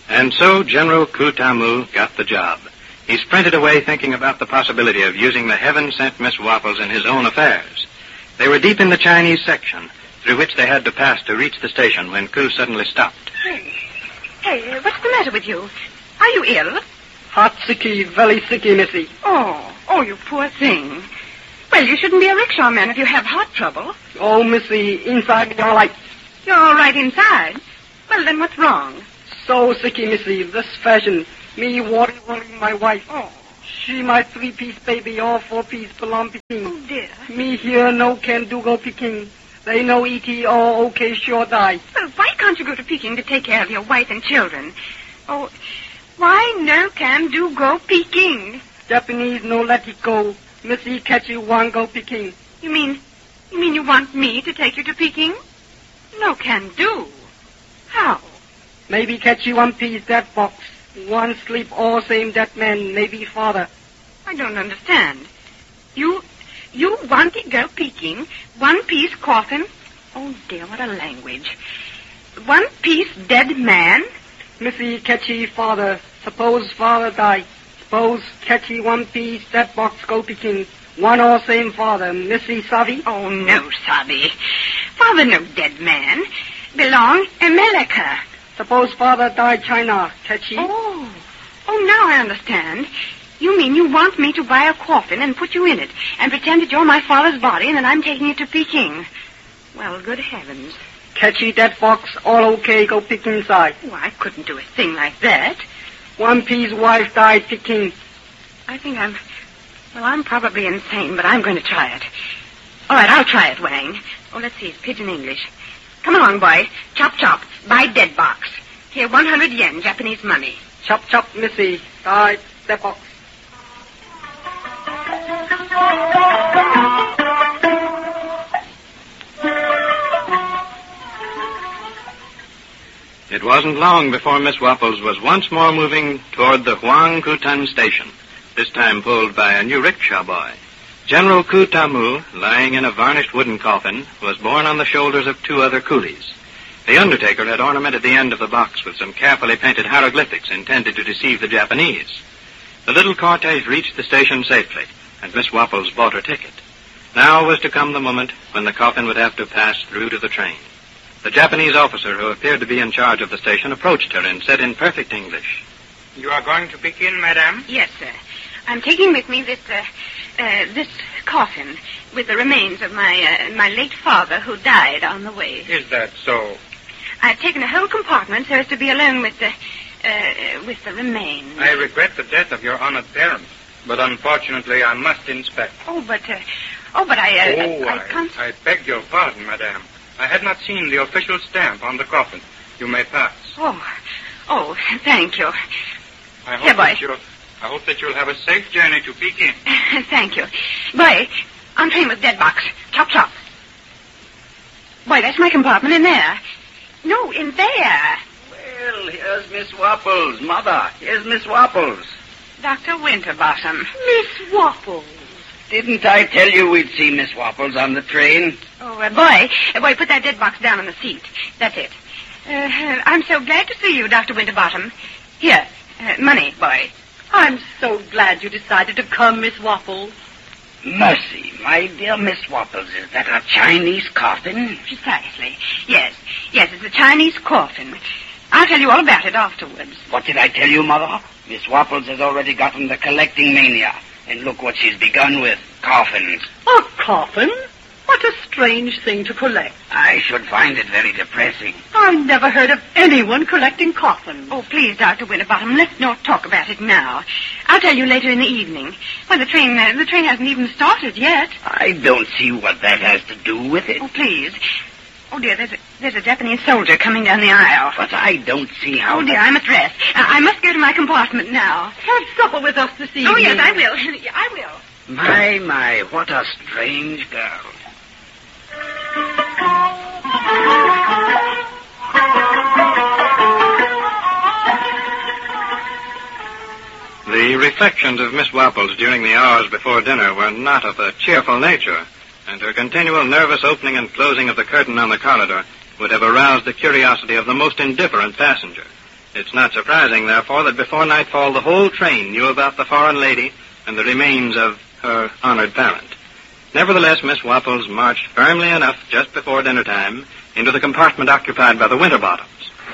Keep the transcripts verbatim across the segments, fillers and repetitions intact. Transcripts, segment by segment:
And so General Kutamu got the job. He sprinted away thinking about the possibility of using the heaven-sent Miss Wapples in his own affairs. They were deep in the Chinese section, through which they had to pass to reach the station when Ku suddenly stopped. Hey, hey, what's the matter with you? Are you ill? Hot sicky, very sicky, missy. Oh, oh, you poor thing. Well, you shouldn't be a rickshaw man if you have heart trouble. Oh, missy, inside me all right. You're all right inside? Well, then what's wrong? So sicky, missy, this fashion. Me worry, worry my wife. Oh. She my three-piece baby, all four-piece belong picking. Oh, dear. Me here no can do go picking. They no E T all okay sure die. Well, why can't you go to Peking to take care of your wife and children? Oh, why no can do go Peking? Japanese no let it go. Missy catch you one go Peking. You mean, you mean you want me to take you to Peking? No can do. How? Maybe catch you one piece that box. One sleep all same that man, maybe father. I don't understand. You, you want to go Peking, one piece coffin? Oh, dear, what a language. One piece dead man? Missy catchy father. Suppose father die. Suppose catchy one piece that box go Peking. One all same father. Missy Savi? Oh, no, Savi. Father no dead man. Belong America. Suppose father died China, catchy. Oh, oh, now I understand. You mean you want me to buy a coffin and put you in it and pretend that you're my father's body and that I'm taking it to Peking. Well, good heavens. Catchy that box, all okay, go Peking inside. Oh, I couldn't do a thing like that. One piece wife died Peking. I think I'm, well, I'm probably insane, but I'm going to try it. All right, I'll try it, Wang. Oh, let's see, it's pidgin English. Come along, boy. Chop, chop. Buy dead box. Here, one hundred yen, Japanese money. Chop, chop, missy. Died dead box. It wasn't long before Miss Wapples was once more moving toward the Huangkutan station, this time pulled by a new rickshaw boy. General Kutamu, lying in a varnished wooden coffin, was borne on the shoulders of two other coolies. The undertaker had ornamented the end of the box with some carefully painted hieroglyphics intended to deceive the Japanese. The little cortege reached the station safely, and Miss Wapples bought her ticket. Now was to come the moment when the coffin would have to pass through to the train. The Japanese officer who appeared to be in charge of the station approached her and said in perfect English, "You are going to Peking, madame?" Yes, sir. I'm taking with me this, uh, uh, this coffin with the remains of my, uh, my late father who died on the way. Is that so? I've taken a whole compartment so as to be alone with the, uh, with the remains. I regret the death of your honored parent, but unfortunately I must inspect. Oh, but, uh, oh, but I, uh, oh, I, I I, can't... I beg your pardon, madame. I had not seen the official stamp on the coffin. You may pass. Oh, oh, thank you. I hope Here, boy. that you'll, I hope that you'll have a safe journey to Peking. Thank you. Boy, on train with dead box. Chop, chop. Boy, that's my compartment in there. No, in there. Well, here's Miss Wapples. Mother, here's Miss Wapples. Doctor Winterbottom. Miss Wapples. Didn't I tell you we'd see Miss Wapples on the train? Oh, uh, boy, uh, boy, put that dead box down on the seat. That's it. Uh, I'm so glad to see you, Doctor Winterbottom. Here, uh, money, boy. I'm so glad you decided to come, Miss Wapples. Mercy, my dear Miss Wapples, is that a Chinese coffin? Precisely. Yes, yes, it's a Chinese coffin. I'll tell you all about it afterwards. What did I tell you, Mother? Miss Wapples has already gotten the collecting mania. And look what she's begun with, coffins. A coffin? What a strange thing to collect. I should find it very depressing. I never heard of anyone collecting coffins. Oh, please, Doctor Winterbottom, let's not talk about it now. I'll tell you later in the evening. Well, the train, uh, the train hasn't even started yet. I don't see what that has to do with it. Oh, please. Oh, dear, there's a, there's a Japanese soldier coming down the aisle. But I don't see how... Oh, dear, I must rest. I, I must go to my compartment now. Have supper with us this evening. Oh, yes, I will. I will. My, my, what a strange girl. The reflections of Miss Wapples during the hours before dinner were not of a cheerful nature, and her continual nervous opening and closing of the curtain on the corridor would have aroused the curiosity of the most indifferent passenger. It's not surprising, therefore, that before nightfall the whole train knew about the foreign lady and the remains of her honored parent. Nevertheless, Miss Wapples marched firmly enough just before dinner time into the compartment occupied by the Winterbottoms.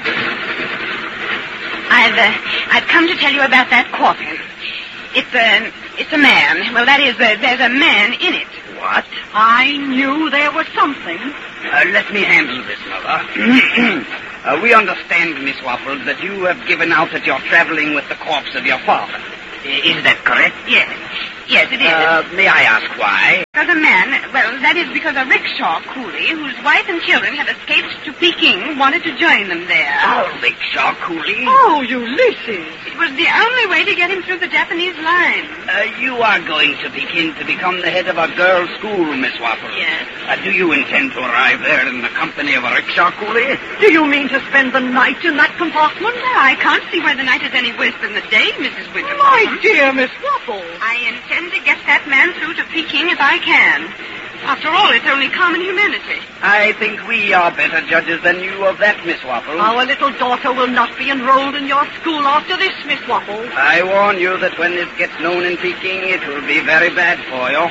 I've, uh, I've come to tell you about that coffin. It's a, it's a man. Well, that is, uh, there's a man in it. What? I knew there was something. Uh, let me handle this, Mother. uh, we understand, Miss Wapples, that you have given out that you're traveling with the corpse of your father. Is that correct? Yes. Yes, it is. Uh, may I ask why? Because a man, well, that is because a rickshaw coolie whose wife and children had escaped to Peking wanted to join them there. A rickshaw coolie? Oh, Ulysses. It was the only way to get him through the Japanese lines. Uh, you are going to Peking to become the head of a girls' school, Miss Wapples. Yes. Uh, do you intend to arrive there in the company of a rickshaw coolie? Do you mean to spend the night in that compartment? Well, I can't see why the night is any worse than the day, Missus Winterbottom. My dear Miss Wapples. I intend to get that man through to Peking if I can. After all, it's only common humanity. I think we are better judges than you of that, Miss Wapples. Our little daughter will not be enrolled in your school after this, Miss Wapples. I warn you that when this gets known in Peking, it will be very bad for you.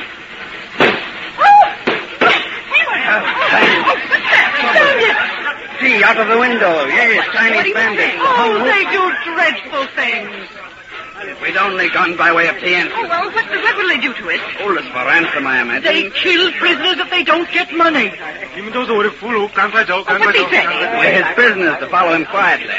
See, out of the window. Yes, Chinese bandits. Oh, they do dreadful things. If we'd only gone by way of Tianjin. Oh, well, what, what will they do to us? Hold us for ransom, I imagine. They kill prisoners if they don't get money. Oh, what's he saying? We're his prisoners to follow him quietly.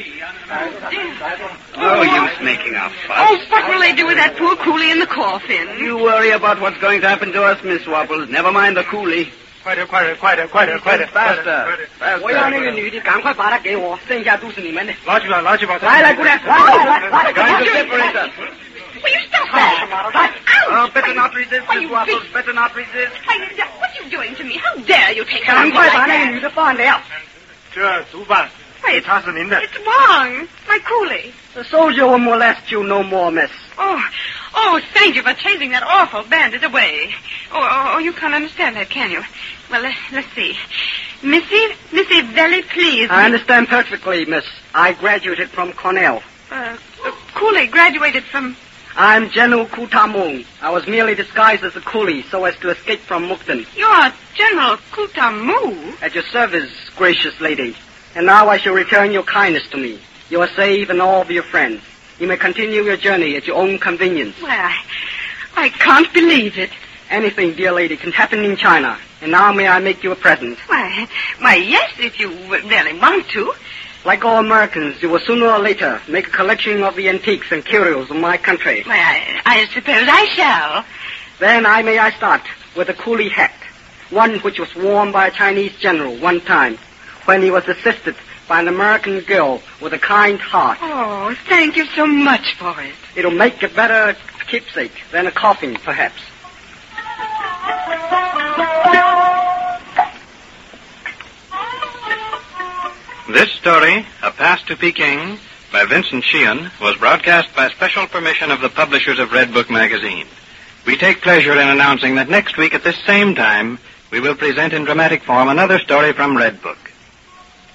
No use making a fuss. Oh, what will they do with that poor coolie in the coffin? You worry about what's going to happen to us, Miss Wapples. Never mind the coolie. 快点，快点，快点，快点，快点 Faster, faster. 我要那个女的，赶快把她给我，剩下都是你们的。 拿去吧，拿去吧。 来来，姑娘，来来来来， Going to separate us. Will you stop that? Oh, better not resist, Miss Wapples. Better not resist. Why, what are you doing to me? How dare you take 赶 on 快 like 把那个 that? 女的放掉。 这毒贩， Wait, 他是您的。 it's Wang, my coolie. The soldier will molest you no more, miss. Oh, oh, thank you for chasing that awful bandit away. Oh, oh, oh you can't understand that, can you? Well, let, let's see. Missy, Missy, very please. I understand perfectly, miss. I graduated from Cornell. Uh, the coolie graduated from... I'm General Kutamung. I was merely disguised as a coolie so as to escape from Mukden. You're General Kutamu. At your service, gracious lady. And now I shall return your kindness to me. You are safe and all of your friends. You may continue your journey at your own convenience. Well, I, I can't believe it. Anything, dear lady, can happen in China. And now may I make you a present? Why, why, yes, if you really want to. Like all Americans, you will sooner or later make a collection of the antiques and curios of my country. Why, I, I suppose I shall. Then I may I start with a coolie hat, one which was worn by a Chinese general one time when he was assisted by an American girl with a kind heart. Oh, thank you so much for it. It'll make a better keepsake than a coffin, perhaps. This story, A Pass to Peking, by Vincent Sheehan, was broadcast by special permission of the publishers of Red Book magazine. We take pleasure in announcing that next week at this same time, we will present in dramatic form another story from Red Book.